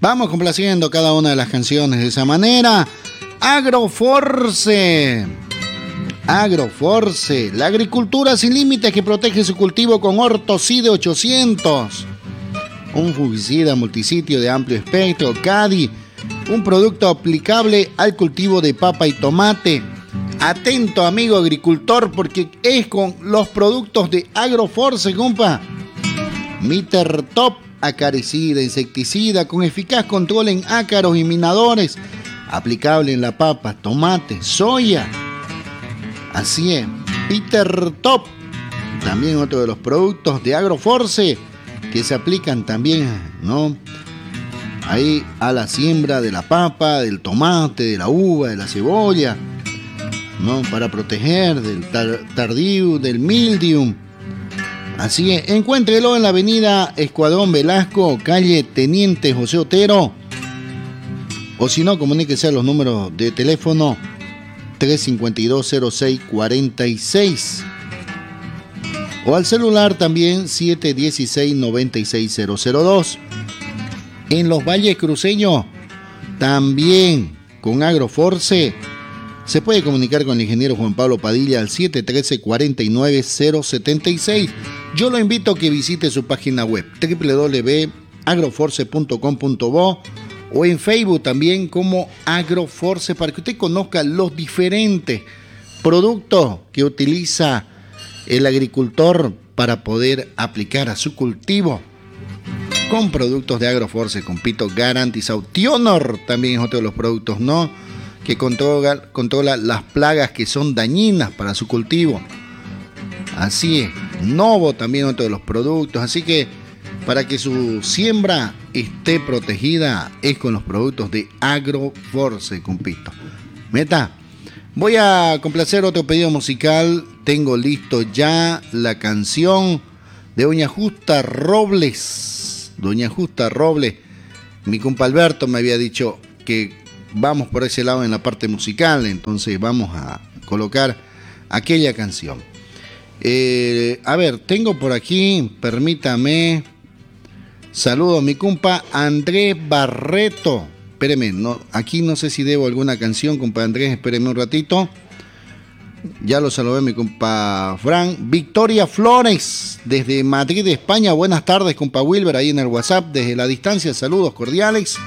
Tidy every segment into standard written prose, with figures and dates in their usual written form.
Vamos complaciendo cada una de las canciones de esa manera. Agroforce. Agroforce, la agricultura sin límites que protege su cultivo con Ortocide 800. Un fungicida multisitio de amplio espectro, CADI. Un producto aplicable al cultivo de papa y tomate. Atento, amigo agricultor, porque es con los productos de Agroforce, compa. Mitter Top, acaricida, insecticida, con eficaz control en ácaros y minadores. Aplicable en la papa, tomate, soya. Así es, Mitter Top. También otro de los productos de Agroforce que se aplican también, ¿no? Ahí a la siembra de la papa, del tomate, de la uva, de la cebolla, ¿no? Para proteger del tardío, del mildium. Así es, encuéntrelo en la avenida Escuadrón Velasco, calle Teniente José Otero. O si no, comuníquese a los números de teléfono 352-0646. O al celular también 716-96002. En los Valles Cruceños, también con Agroforce, se puede comunicar con el ingeniero Juan Pablo Padilla al 713-49076. Yo lo invito a que visite su página web www.agroforce.com.bo o en Facebook también como Agroforce, para que usted conozca los diferentes productos que utiliza el agricultor para poder aplicar a su cultivo con productos de Agroforce, compito, garantizado. Tionor también es otro de los productos, ¿no?, que controla las plagas que son dañinas para su cultivo. Así es, Novo también otro de los productos. Así que para que su siembra esté protegida es con los productos de Agroforce, compito. Meta, voy a complacer otro pedido musical. Tengo listo ya la canción de Doña Justa Robles. Doña Justa Robles, mi compa Alberto me había dicho que vamos por ese lado en la parte musical, entonces vamos a colocar aquella canción. A ver, tengo por aquí, permítame, saludo a mi compa Andrés Barreto. Espéreme, no, aquí no sé si debo alguna canción, compa Andrés, espéreme un ratito. Ya lo saludé, mi compa Frank. Victoria Flores, desde Madrid, España. Buenas tardes, compa Wilber, ahí en el WhatsApp, desde la distancia, saludos cordiales.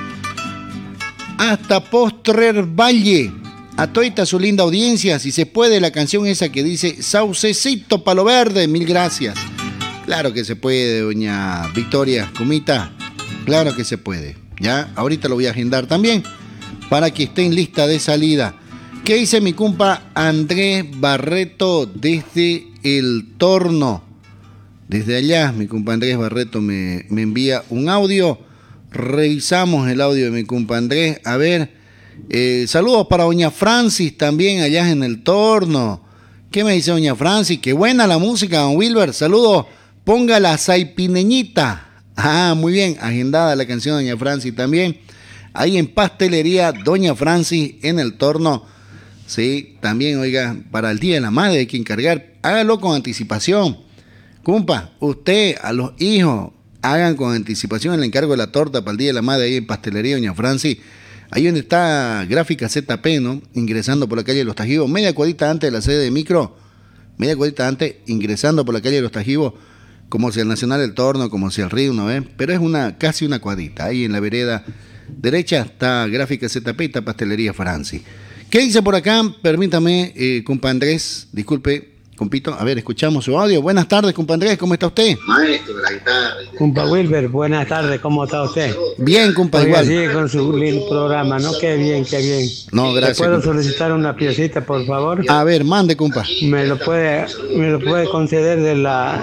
Hasta Postrer Valle, a toda su linda audiencia, si se puede, la canción esa que dice Saucecito Palo Verde, mil gracias. Claro que se puede, doña Victoria, comita, claro que se puede. Ya, ahorita lo voy a agendar también, para que estén lista de salida. ¿Qué dice mi compa Andrés Barreto desde el Torno? Desde allá, mi compa Andrés Barreto me envía un audio. Revisamos el audio de mi compa Andrés. A ver, saludos para doña Francis también allá en el Torno. ¿Qué me dice doña Francis? Qué buena la música, don Wilber. Saludos, ponga la saipineñita. Ah, muy bien, agendada la canción de doña Francis también. Ahí en Pastelería Doña Francis en el Torno. Sí, también, oiga, para el Día de la Madre hay que encargar, hágalo con anticipación. Compa, usted a los hijos, hagan con anticipación el encargo de la torta para el Día de la Madre ahí en Pastelería Doña Francis, ahí donde está Gráfica ZP, ¿no? Ingresando por la calle de Los Tajivos, media cuadrita antes de la sede de micro, media cuadrita antes, ingresando por la calle de Los Tajivos, como si el Nacional del Torno, como si el Río, ¿no ven? Pero es casi una cuadrita, ahí en la vereda derecha está Gráfica ZP y está Pastelería Francis. ¿Qué dice por acá? Permítame, compa Andrés, disculpe, compito, a ver, escuchamos su audio. Buenas tardes, compa Andrés, ¿cómo está usted? Maestro de la guitarra. Compa Wilber, buenas tardes, ¿cómo está usted? Bien, compa, Oiga, igual. sigue con su lindo programa, ¿no? Qué bien, qué bien. No, gracias. ¿Le puedo compa solicitar una piecita, por favor? A ver, mande, compa. ¿Me lo puede conceder de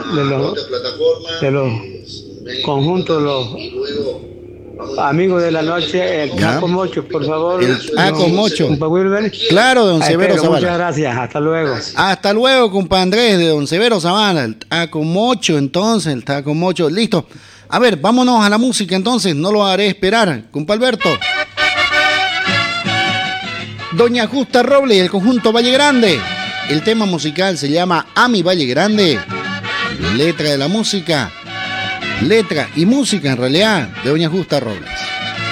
los conjuntos, los amigos de la noche, el Taco Mocho, por favor? El Taco Mocho. Compa Wilber. Claro, de don Severo Zavala. Muchas gracias, hasta luego. Hasta luego, compa Andrés, de don Severo Zavala. El Taco Mocho, entonces, el Taco Mocho. Listo. A ver, vámonos a la música, entonces. No lo haré esperar, compa Alberto. Doña Justa Robles y el conjunto Valle Grande. El tema musical se llama A mi Valle Grande. Letra de la música. Letra y música, en realidad, de Doña Justa Robles.